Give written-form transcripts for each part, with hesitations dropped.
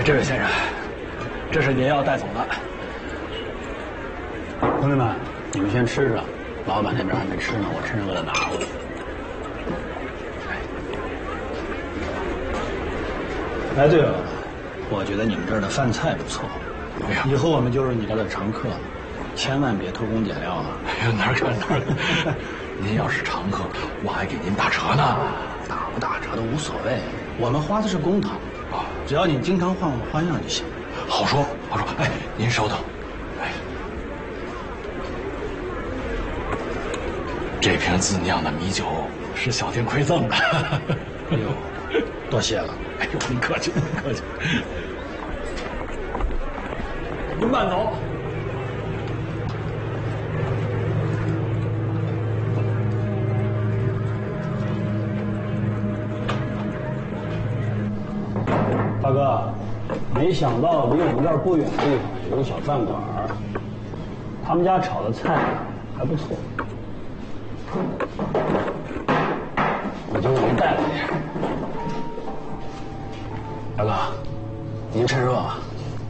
这位先生，这是您要带走的。 兄弟们，你们先吃着，老板那边还没吃呢，我趁热给他拿过去。哎，对了，我觉得你们这儿的饭菜不错，以后我们就是你这儿的常客，千万别偷工减料啊！ 哎呦，哪儿可哪儿可！您要是常客，我还给您打折呢。 打不打折都无所谓，我们花的是公帑啊，只要你经常换换花样就行。 好说好说，哎，您稍等，哎，这瓶自酿的米酒是小弟馈赠的。 哎呦，多谢了！ 哎呦，您客气，您客气。您慢走。 大哥，没想到离我们这儿不远的地方有个小饭馆，他们家炒的菜还不错，我就给您带来点。大哥，您趁热吧。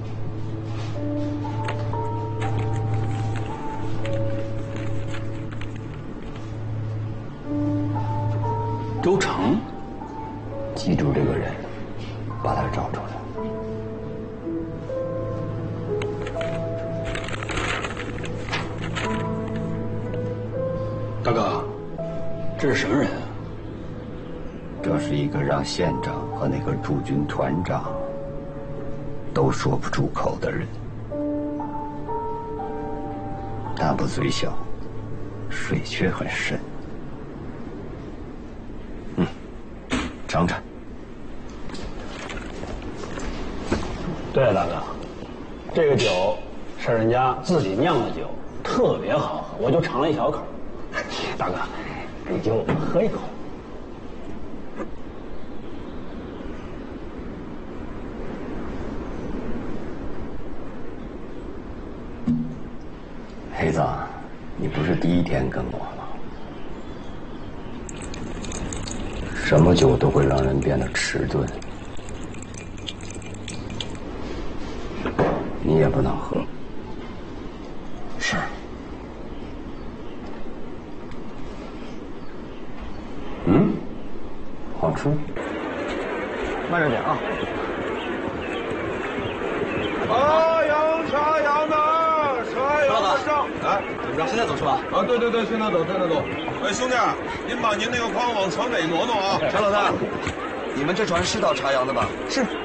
周成， 记住这个人，把他找出来。 大哥，这是什么人啊？ 这是一个让县长和那个驻军团长都说不出口的人。大不嘴小，水却很深。尝尝。 对了，大哥，这个酒是人家自己酿的酒，特别好喝，我就尝了一小口。大哥，你就喝一口。 黑子，你不是第一天跟我了。什么酒都会让人变得迟钝，你也不能喝。 是。 好吃。 慢着点啊。 扬茶扬的，茶扬的上。哎， 怎么着？现在走是吧？ 啊，对，现在走，现在走。哎，兄弟，您把您那个筐往船尾挪挪啊。 陈老大，你们这船是到茶阳的吧？ 是。